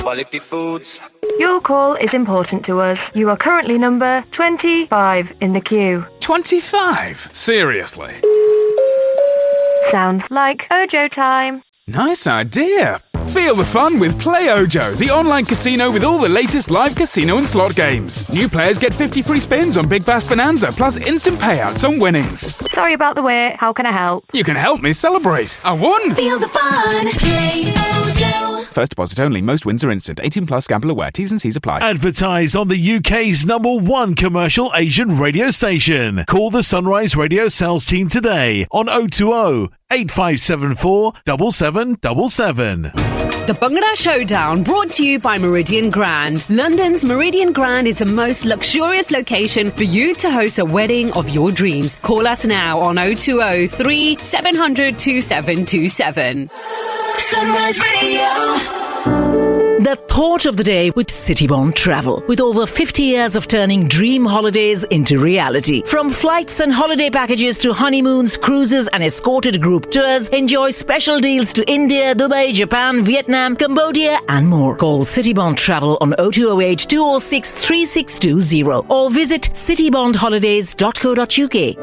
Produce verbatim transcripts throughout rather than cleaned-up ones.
Quality Foods. Your call is important to us. You are currently number twenty-five in the queue. twenty-five? Seriously? Sounds like Ojo time. Nice idea. Feel the fun with Play Ojo, the online casino with all the latest live casino and slot games. New players get fifty free spins on Big Bass Bonanza, plus instant payouts on winnings. Sorry about the wait. How can I help? You can help me celebrate. I won! Feel the fun. Play Ojo. First deposit only. Most wins are instant. eighteen plus. Gamble aware. T's and C's apply. Advertise on the U K's number one commercial Asian radio station. Call the Sunrise Radio sales team today on oh two oh, eight five seven four, seven seven seven seven. The Bhangra Showdown, brought to you by Meridian Grand. London's Meridian Grand is the most luxurious location for you to host a wedding of your dreams. Call us now on oh two oh, three seven hundred, two seven two seven. Sunrise Radio. The thought of the day with Citybond Travel. With over fifty years of turning dream holidays into reality. From flights and holiday packages to honeymoons, cruises and escorted group tours, enjoy special deals to India, Dubai, Japan, Vietnam, Cambodia and more. Call Citybond Travel on oh two oh eight, two oh six, three six two oh or visit citybond holidays dot co dot uk.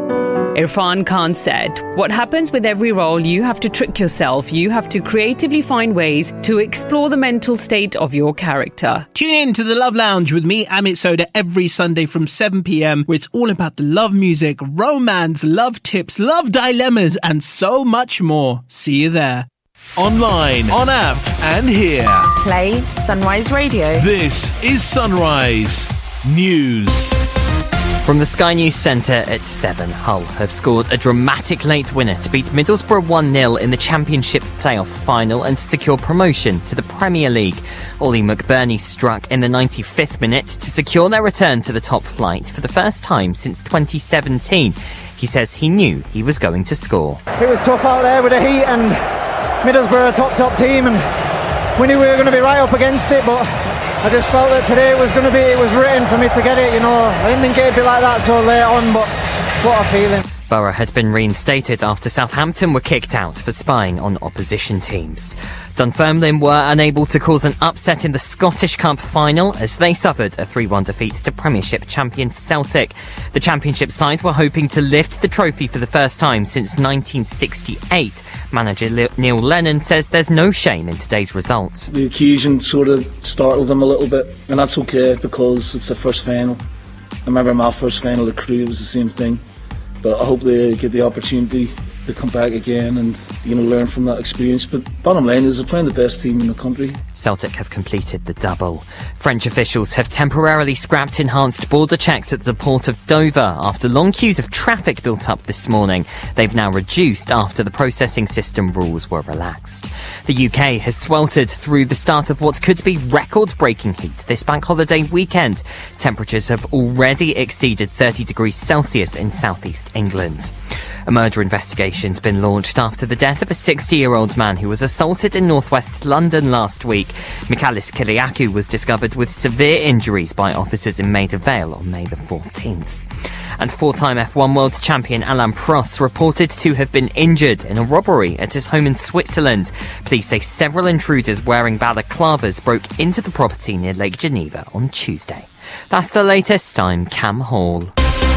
Irfan Khan said, what happens with every role, you have to trick yourself. You have to creatively find ways to explore the mental state of your character. Tune in to The Love Lounge with me, Amit Soda, every Sunday from seven p.m, where it's all about the love music, romance, love tips, love dilemmas, and so much more. See you there. Online, on app, and here. Play Sunrise Radio. This is Sunrise News. From the Sky News Centre at seven, Hull have scored a dramatic late winner to beat Middlesbrough one nil in the Championship playoff final and to secure promotion to the Premier League. Ollie McBurney struck in the ninety-fifth minute to secure their return to the top flight for the first time since twenty seventeen. He says he knew he was going to score. It was tough out there with the heat and Middlesbrough a top, top team, and we knew we were going to be right up against it, but I just felt that today it was going to be, it was written for me to get it, you know. I didn't think it'd be like that so late on, but what a feeling. Borough had been reinstated after Southampton were kicked out for spying on opposition teams. Dunfermline were unable to cause an upset in the Scottish Cup final as they suffered a three one defeat to Premiership champion Celtic. The Championship side were hoping to lift the trophy for the first time since nineteen sixty-eight. Manager Le- Neil Lennon says there's no shame in today's result. The occasion sort of startled them a little bit, and that's okay because it's the first final. I remember my first final at Crewe, it was the same thing. But I hope they get the opportunity to come back again and, you know, learn from that experience. But bottom line is they're playing the best team in the country. Celtic have completed the double. French officials have temporarily scrapped enhanced border checks at the port of Dover after long queues of traffic built up this morning. They've now reduced after the processing system rules were relaxed. The U K has sweltered through the start of what could be record-breaking heat this bank holiday weekend. Temperatures have already exceeded thirty degrees Celsius in southeast England. A murder investigation's been launched after the death of a sixty-year-old man who was assaulted in northwest London last week. Michalis Kyriakou was discovered with severe injuries by officers in Maida Vale on May the fourteenth. And four-time F one world champion Alain Prost reported to have been injured in a robbery at his home in Switzerland. Police say several intruders wearing balaclavas broke into the property near Lake Geneva on Tuesday. That's the latest. I'm Cam Hall.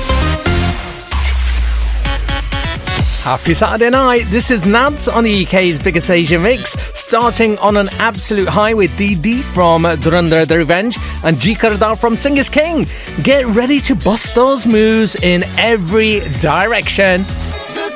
Happy Saturday night. This is Nads on the U K's biggest Asia mix, starting on an absolute high with Didi from Durandar The Revenge and Jikardar from Sing Is King. Get ready to bust those moves in every direction.